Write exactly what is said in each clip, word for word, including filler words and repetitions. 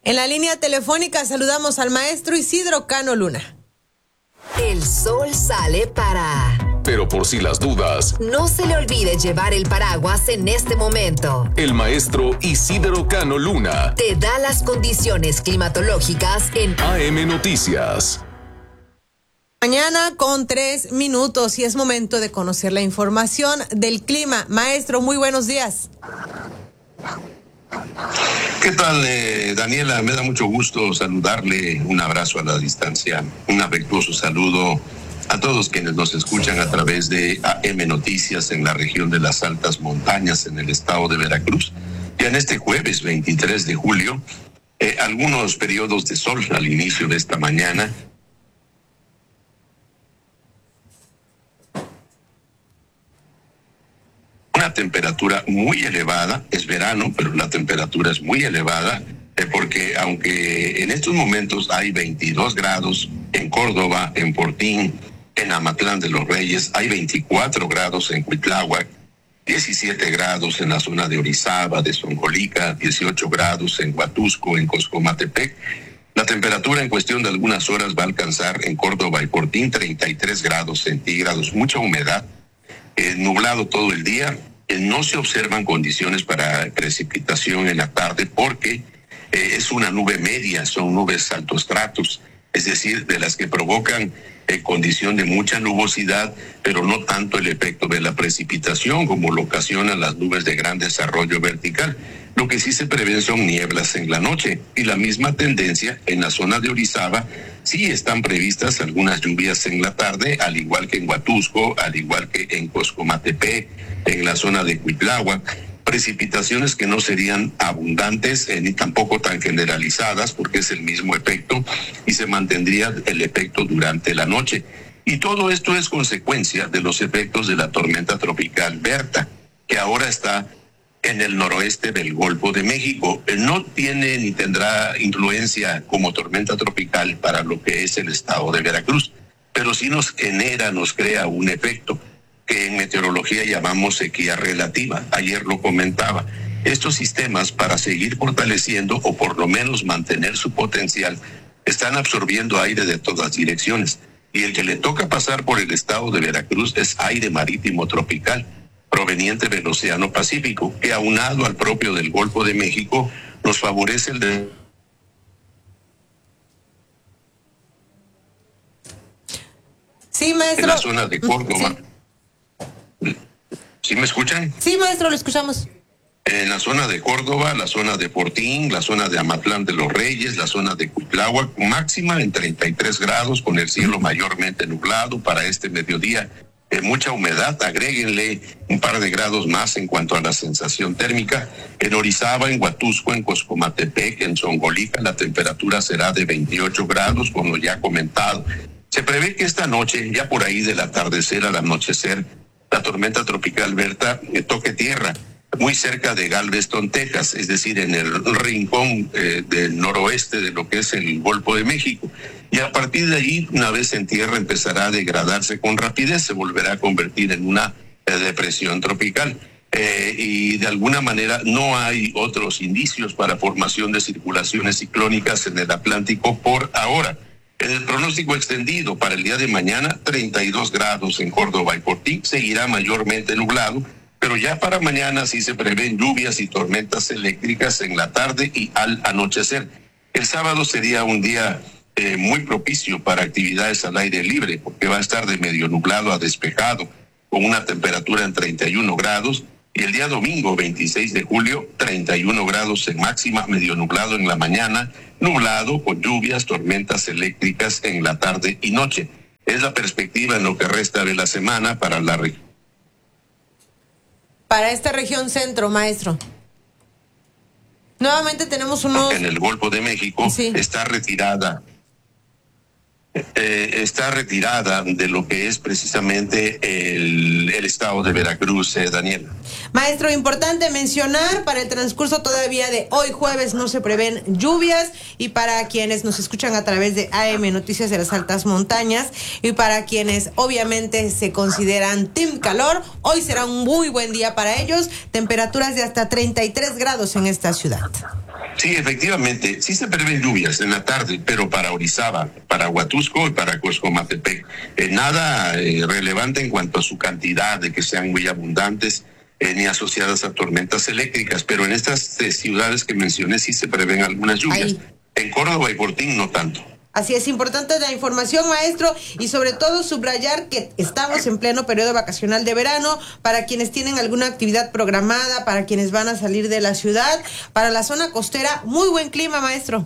En la línea telefónica saludamos al maestro Isidro Cano Luna. El sol sale para... Pero por si las dudas, no se le olvide llevar el paraguas en este momento. El maestro Isidro Cano Luna te da las condiciones climatológicas en A M Noticias. Mañana con tres minutos y es momento de conocer la información del clima. Maestro, muy buenos días. ¿Qué tal, eh, Daniela? Me da mucho gusto saludarle. Un abrazo a la distancia, un afectuoso saludo a todos quienes nos escuchan a través de A M Noticias en la región de las altas montañas en el estado de Veracruz. Ya en este jueves veintitrés de julio, eh, algunos periodos de sol al inicio de esta mañana. Una temperatura muy elevada, es verano, pero la temperatura es muy elevada, eh, porque aunque en estos momentos hay veintidós grados en Córdoba, en Portín, en Amatlán de los Reyes, hay veinticuatro grados en Cuitláhuac, diecisiete grados en la zona de Orizaba, de Zongolica, dieciocho grados en Huatusco, en Coscomatepec. La temperatura en cuestión de algunas horas va a alcanzar en Córdoba y Portín treinta y tres grados centígrados, mucha humedad, eh, nublado todo el día. Eh, no se observan condiciones para precipitación en la tarde porque eh, es una nube media, son nubes altoestratos, es decir, de las que provocan eh, condición de mucha nubosidad, pero no tanto el efecto de la precipitación como lo ocasionan las nubes de gran desarrollo vertical. Lo que sí se prevén son nieblas en la noche y la misma tendencia en la zona de Orizaba. Sí están previstas algunas lluvias en la tarde, al igual que en Huatusco, al igual que en Coscomatepec, en la zona de Cuitláhuac. Precipitaciones que no serían abundantes eh, ni tampoco tan generalizadas porque es el mismo efecto y se mantendría el efecto durante la noche. Y todo esto es consecuencia de los efectos de la tormenta tropical Berta, que ahora está en el noroeste del Golfo de México. No tiene ni tendrá influencia como tormenta tropical para lo que es el estado de Veracruz, pero sí nos genera, nos crea un efecto que en meteorología llamamos sequía relativa. Ayer lo comentaba. Estos sistemas, para seguir fortaleciendo o por lo menos mantener su potencial, están absorbiendo aire de todas direcciones. Y el que le toca pasar por el estado de Veracruz es aire marítimo tropical, proveniente del Océano Pacífico, que aunado al propio del Golfo de México, nos favorece el de... Sí, maestro. En la zona de Córdoba. Sí. ¿Sí me escuchan? Sí, maestro, lo escuchamos. En la zona de Córdoba, la zona de Portín, la zona de Amatlán de los Reyes, la zona de Cuitláhuac, máxima en treinta y tres grados con el cielo mayormente nublado para este mediodía. Eh, mucha humedad, agréguenle un par de grados más en cuanto a la sensación térmica. En Orizaba, en Huatusco, en Coscomatepec, en Zongolica, la temperatura será de veintiocho grados, como ya comentado. Se prevé que esta noche, ya por ahí del atardecer al anochecer, la tormenta tropical Berta eh, toque tierra, muy cerca de Galveston, Texas, es decir, en el rincón eh, del noroeste de lo que es el Golfo de México. Y a partir de allí, una vez en tierra, empezará a degradarse con rapidez, se volverá a convertir en una eh, depresión tropical. Eh, y de alguna manera no hay otros indicios para formación de circulaciones ciclónicas en el Atlántico por ahora. En el pronóstico extendido para el día de mañana, treinta y dos grados en Córdoba y Portín, seguirá mayormente nublado, pero ya para mañana sí se prevén lluvias y tormentas eléctricas en la tarde y al anochecer. El sábado sería un día eh, muy propicio para actividades al aire libre, porque va a estar de medio nublado a despejado, con una temperatura en treinta y uno grados, y el día domingo, veintiséis de julio, treinta y uno grados en máxima, medio nublado en la mañana, nublado con lluvias, tormentas eléctricas en la tarde y noche. Es la perspectiva en lo que resta de la semana para la región. Para esta región centro, maestro. Nuevamente tenemos unos... En el Golfo de México sí. está retirada. Eh, está retirada de lo que es precisamente el, el estado de Veracruz, eh, Daniel. Maestro, importante mencionar, para el transcurso todavía de hoy jueves no se prevén lluvias, y para quienes nos escuchan a través de A M Noticias de las Altas Montañas y para quienes obviamente se consideran team calor, hoy será un muy buen día para ellos, temperaturas de hasta treinta y tres grados en esta ciudad. Sí, efectivamente, sí se prevén lluvias en la tarde, pero para Orizaba, para Huatusco y para Coscomatepec. Eh, nada eh, relevante en cuanto a su cantidad, de que sean muy abundantes, eh, ni asociadas a tormentas eléctricas, pero en estas eh, ciudades que mencioné sí se prevén algunas lluvias. Ahí. En Córdoba y Fortín no tanto. Así es, importante la información, maestro, y sobre todo subrayar que estamos en pleno periodo vacacional de verano. Para quienes tienen alguna actividad programada, para quienes van a salir de la ciudad, para la zona costera, muy buen clima, maestro.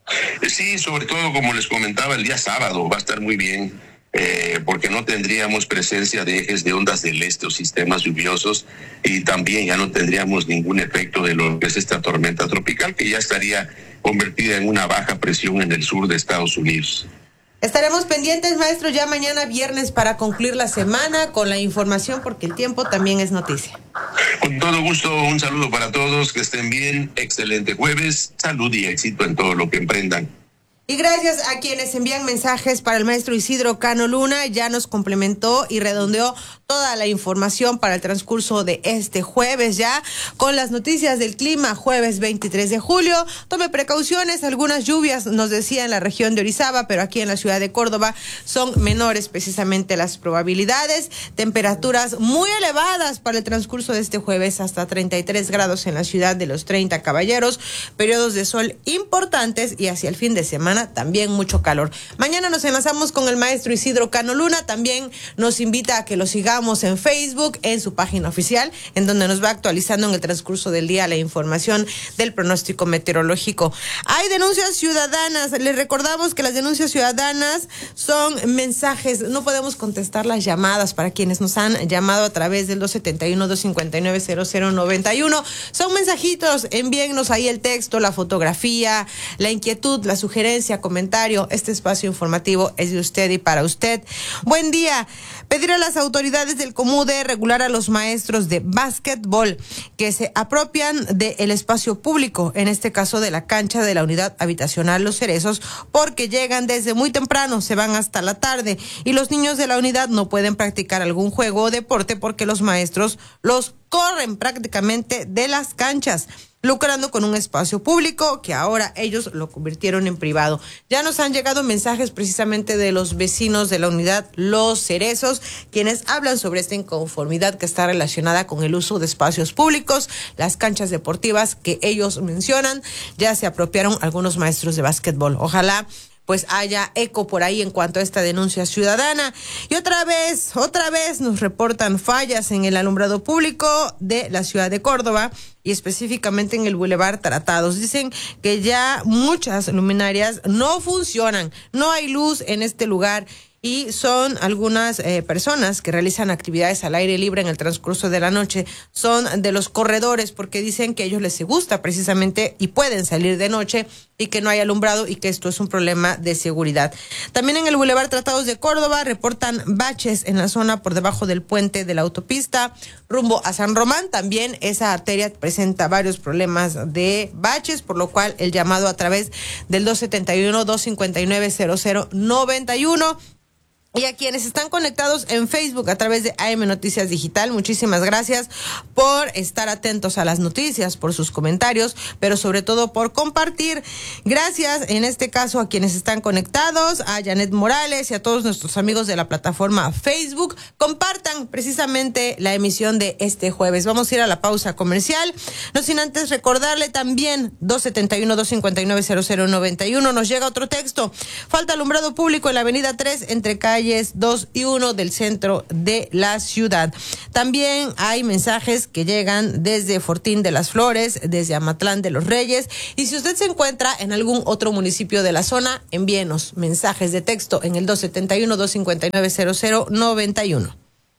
Sí, sobre todo, como les comentaba, el día sábado va a estar muy bien, eh, porque no tendríamos presencia de ejes de ondas del este o sistemas lluviosos, y también ya no tendríamos ningún efecto de lo que es esta tormenta tropical, que ya estaría convertida en una baja presión en el sur de Estados Unidos. Estaremos pendientes, maestro, ya mañana viernes para concluir la semana con la información, porque el tiempo también es noticia. Con todo gusto, un saludo para todos, que estén bien, excelente jueves, salud y éxito en todo lo que emprendan. Y gracias a quienes envían mensajes para el maestro Isidro Cano Luna, ya nos complementó y redondeó toda la información para el transcurso de este jueves ya, con las noticias del clima, jueves veintitrés de julio. Tome precauciones, algunas lluvias nos decía en la región de Orizaba, pero aquí en la ciudad de Córdoba son menores precisamente las probabilidades. Temperaturas muy elevadas para el transcurso de este jueves, hasta treinta y tres grados en la ciudad de los treinta Caballeros, periodos de sol importantes, y hacia el fin de semana también mucho calor. Mañana nos enlazamos con el maestro Isidro Cano Luna. También nos invita a que lo sigamos en Facebook, en su página oficial, en donde nos va actualizando en el transcurso del día la información del pronóstico meteorológico. Hay denuncias ciudadanas. Les recordamos que las denuncias ciudadanas son mensajes. No podemos contestar las llamadas para quienes nos han llamado a través del dos siete uno, dos cinco nueve, cero cero nueve uno. Son mensajitos. Envíennos ahí el texto, la fotografía, la inquietud, la sugerencia, comentario. Este espacio informativo es de usted y para usted. Buen día. Pedir a las autoridades del COMUDE regular a los maestros de básquetbol que se apropian del espacio público, en este caso de la cancha de la unidad habitacional Los Cerezos, porque llegan desde muy temprano, se van hasta la tarde, y los niños de la unidad no pueden practicar algún juego o deporte porque los maestros los corren prácticamente de las canchas, lucrando con un espacio público que ahora ellos lo convirtieron en privado. Ya nos han llegado mensajes precisamente de los vecinos de la unidad Los Cerezos, quienes hablan sobre esta inconformidad que está relacionada con el uso de espacios públicos, las canchas deportivas que ellos mencionan. Ya se apropiaron algunos maestros de básquetbol. Ojalá pues haya eco por ahí en cuanto a esta denuncia ciudadana. Y otra vez, otra vez nos reportan fallas en el alumbrado público de la ciudad de Córdoba, y específicamente en el Boulevard Tratados. Dicen que ya muchas luminarias no funcionan, no hay luz en este lugar, y son algunas eh, personas que realizan actividades al aire libre en el transcurso de la noche. Son de los corredores, porque dicen que a ellos les gusta precisamente y pueden salir de noche, y que no hay alumbrado, y que esto es un problema de seguridad. También en el Boulevard Tratados de Córdoba reportan baches en la zona por debajo del puente de la autopista rumbo a San Román. También esa arteria presenta varios problemas de baches, por lo cual el llamado a través del dos siete uno, dos cinco nueve, cero cero nueve uno. Y a quienes están conectados en Facebook a través de A M Noticias Digital, muchísimas gracias por estar atentos a las noticias, por sus comentarios, pero sobre todo por compartir. Gracias en este caso a quienes están conectados, a Janet Morales y a todos nuestros amigos de la plataforma Facebook. Compartan precisamente la emisión de este jueves. Vamos a ir a la pausa comercial, no sin antes recordarle también dos siete uno, dos cinco nueve, cero cero nueve uno. Nos llega otro texto. Falta alumbrado público en la avenida tres entre calle dos y uno del centro de la ciudad. También hay mensajes que llegan desde Fortín de las Flores, desde Amatlán de los Reyes, y si usted se encuentra en algún otro municipio de la zona, envíenos mensajes de texto en el dos siete uno, dos cinco nueve, cero cero nueve uno.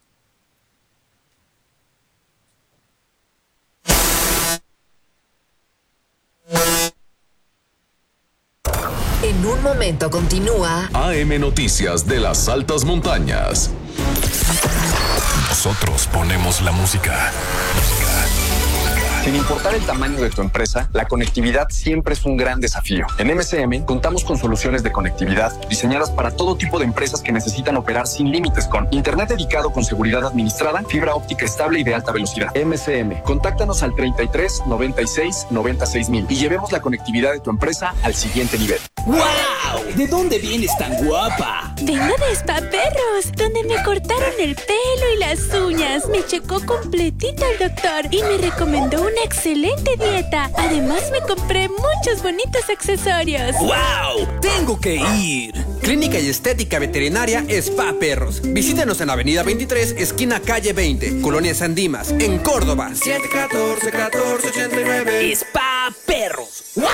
En un momento continúa A M Noticias de las Altas Montañas. Nosotros ponemos la música. Sin importar el tamaño de tu empresa, la conectividad siempre es un gran desafío. En M C M contamos con soluciones de conectividad diseñadas para todo tipo de empresas que necesitan operar sin límites con internet dedicado con seguridad administrada, fibra óptica estable y de alta velocidad. M C M, contáctanos al treinta y tres, noventa y seis, noventa y seis mil y llevemos la conectividad de tu empresa al siguiente nivel. ¡Wow! ¿De dónde vienes tan guapa? Vengo de Spa Perros, donde me cortaron el pelo y las uñas. Me checó completito el doctor y me recomendó una excelente dieta. Además, me compré muchos bonitos accesorios. ¡Wow! ¡Tengo que ir! Clínica y Estética Veterinaria Spa Perros. Visítenos en Avenida veintitrés, esquina calle veinte, Colonia San Dimas, en Córdoba. siete catorce, catorce ochenta y nueve. Spa Perros. ¡Wow!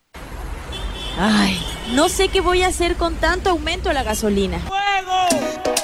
Ay, no sé qué voy a hacer con tanto aumento a la gasolina. ¡Fuego!